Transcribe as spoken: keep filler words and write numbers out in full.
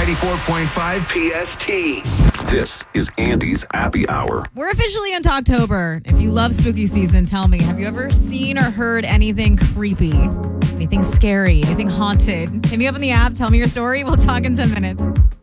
ninety-four point five P S T. This is Andy's Happy Hour. We're officially into October. If you love spooky season, tell me, have you ever seen or heard anything creepy? Anything scary? Anything haunted? Hit me up on the app. Tell me your story. We'll talk in ten minutes.